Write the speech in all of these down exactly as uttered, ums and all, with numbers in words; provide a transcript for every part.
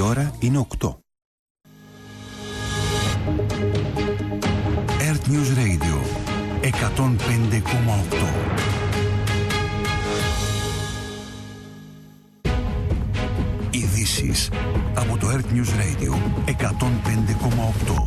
Η ώρα είναι οκτώ. Earth News Radio εκατόν πέντε κόμμα οκτώ. Ειδήσεις από το Earth News Radio εκατόν πέντε κόμμα οκτώ.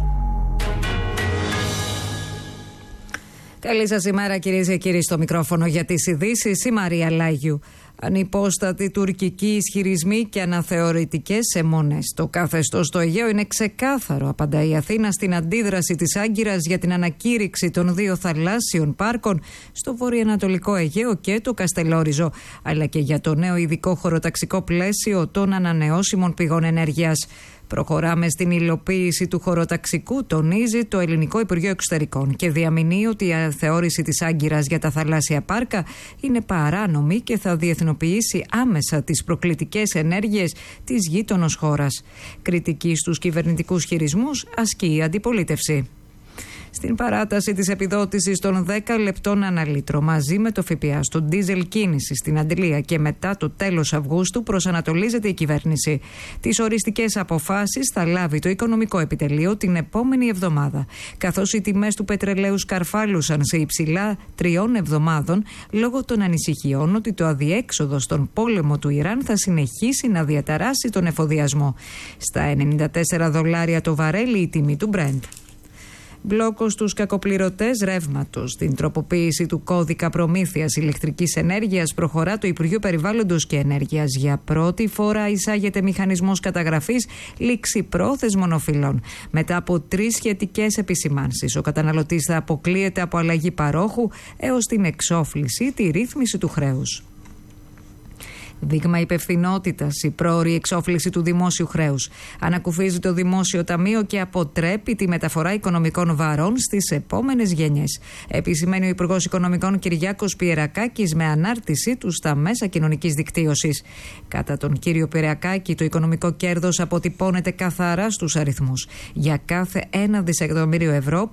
Καλή σας ημέρα, κυρίες και κύριοι, στο μικρόφωνο για τις ειδήσεις η Μαρία Λάγιου. Ανυπόστατοι τουρκικοί ισχυρισμοί και αναθεωρητικές αιμονές. Το καθεστώς στο Αιγαίο είναι ξεκάθαρο, απαντά η Αθήνα στην αντίδραση της Άγκυρας για την ανακήρυξη των δύο θαλάσσιων πάρκων στο βορειοανατολικό Αιγαίο και το Καστελόριζο, αλλά και για το νέο ειδικό χωροταξικό πλαίσιο των ανανεώσιμων πηγών ενέργειας. Προχωράμε στην υλοποίηση του χωροταξικού, τονίζει το Ελληνικό Υπουργείο Εξωτερικών και διαμηνύει ότι η αναθεώρηση της Άγκυρας για τα θαλάσσια πάρκα είναι παράνομη και θα διεθνοποιήσει άμεσα τις προκλητικές ενέργειες της γείτονος χώρας. Κριτική στους κυβερνητικούς χειρισμούς ασκεί η αντιπολίτευση. Στην παράταση της επιδότησης των δέκα λεπτών ανά λίτρο μαζί με το ΦΠΑ στο ντίζελ κίνηση στην Αντλία και μετά το τέλος Αυγούστου προσανατολίζεται η κυβέρνηση. Τις οριστικές αποφάσεις θα λάβει το Οικονομικό Επιτελείο την επόμενη εβδομάδα, καθώς οι τιμές του πετρελαίου σκαρφάλουσαν σε υψηλά τριών εβδομάδων λόγω των ανησυχιών ότι το αδιέξοδο στον πόλεμο του Ιράν θα συνεχίσει να διαταράσει τον εφοδιασμό. Στα ενενήντα τέσσερα δολάρια το βαρέλι η τιμή του Brent. Μπλόκο στους κακοπληρωτές ρεύματος. Στην τροποποίηση του κώδικα προμήθειας ηλεκτρικής ενέργειας προχωρά το Υπουργείο Περιβάλλοντος και Ενέργειας. Για πρώτη φορά εισάγεται μηχανισμός καταγραφής ληξιπρόθεσμων οφειλών. Μετά από τρεις σχετικές επισημάνσεις, ο καταναλωτής θα αποκλείεται από αλλαγή παρόχου έως την εξόφληση, τη ρύθμιση του χρέους. Δείγμα υπευθυνότητας η πρόωρη εξόφληση του δημόσιου χρέους. Ανακουφίζει το Δημόσιο Ταμείο και αποτρέπει τη μεταφορά οικονομικών βαρών στις επόμενες γενιές. Επισημαίνει ο Υπουργός Οικονομικών Κυριάκος Πιερακάκης με ανάρτησή του στα μέσα κοινωνικής δικτύωσης. Κατά τον κύριο Πιερακάκη, το οικονομικό κέρδος αποτυπώνεται καθαρά στους αριθμούς. Για κάθε ένα δισεκατομμύριο ευρώ